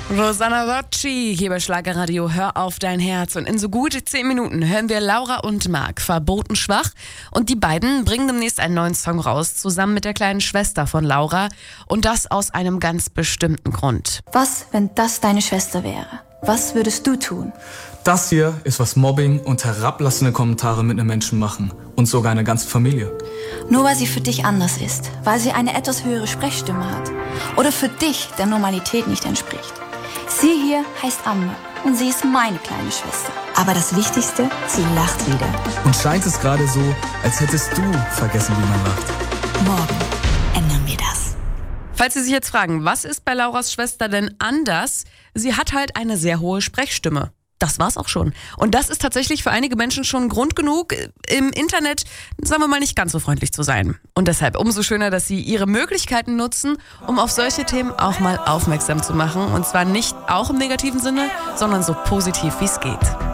Rosanna Rocci hier bei Schlagerradio Hör auf dein Herz. Und in so gut 10 Minuten hören wir Laura und Marc, verboten schwach. Und die beiden bringen demnächst einen neuen Song raus, zusammen mit der kleinen Schwester von Laura. Und das aus einem ganz bestimmten Grund. Was, wenn das deine Schwester wäre? Was würdest du tun? Das hier ist, was Mobbing und herablassende Kommentare mit einem Menschen machen. Und sogar eine ganze Familie. Nur weil sie für dich anders ist, weil sie eine etwas höhere Sprechstimme hat oder für dich der Normalität nicht entspricht. Sie hier heißt Amber und sie ist meine kleine Schwester. Aber das Wichtigste, sie lacht wieder. Und scheint es gerade so, als hättest du vergessen, wie man lacht. Morgen ändern wir das. Falls Sie sich jetzt fragen, was ist bei Lauras Schwester denn anders? Sie hat halt eine sehr hohe Sprechstimme. Das war's auch schon. Und das ist tatsächlich für einige Menschen schon Grund genug, im Internet, sagen wir mal, nicht ganz so freundlich zu sein. Und deshalb umso schöner, dass sie ihre Möglichkeiten nutzen, um auf solche Themen auch mal aufmerksam zu machen. Und zwar nicht auch im negativen Sinne, sondern so positiv wie es geht.